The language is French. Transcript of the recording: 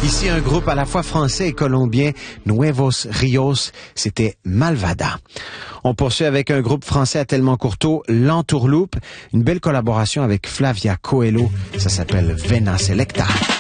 Ici, un groupe à la fois français et colombien, Nuevos Rios, c'était Malvada. On poursuit avec un groupe français à Tellement Courteau, L'Entourloupe, une belle collaboration avec Flavia Coelho, ça s'appelle Vena Selecta.